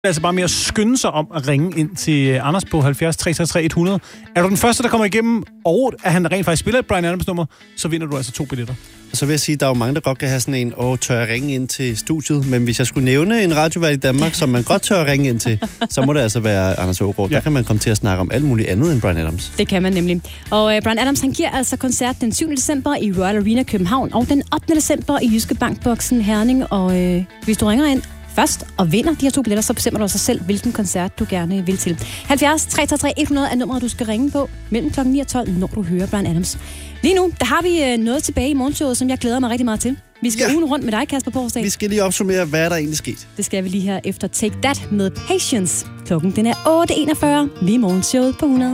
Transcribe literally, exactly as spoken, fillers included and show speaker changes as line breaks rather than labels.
Altså bare med at skynde sig om at ringe ind til Anders på halvfjerds tre tre tre hundrede. Er du den første, der kommer igennem, og at han rent faktisk spiller et Bryan Adams-nummer, så vinder du altså to billetter.
Og så vil jeg sige, at der er jo mange, der godt kan have sådan en, åh, tør jeg ringe ind til studiet? Men hvis jeg skulle nævne en radiovært i Danmark, som man godt tør at ringe ind til, så må det altså være Anders Aagaard. Ja. Der kan man komme til at snakke om alt muligt andet end Bryan Adams.
Det kan man nemlig. Og uh, Bryan Adams, han giver altså koncert den syvende december i Royal Arena København, og den ottende december i Jyske Bankboksen Herning. Og uh, hvis du ringer ind først og vinder de her to billetter, så bestemmer du sig selv, hvilken koncert du gerne vil til. halvfjerds tre tre tre hundrede er nummeret, du skal ringe på mellem klokken ni og tolv, når du hører Bryan Adams. Lige nu, der har vi noget tilbage i morgenshowet, som jeg glæder mig rigtig meget til. Vi skal ja. ugen rundt med dig, Kasper Porsdag.
Vi skal lige opsummere, hvad der egentlig sket.
Det skal vi lige her efter Take That med Patience. Klokken den er otte enogfyrre. Vi er morgenshowet på hundrede.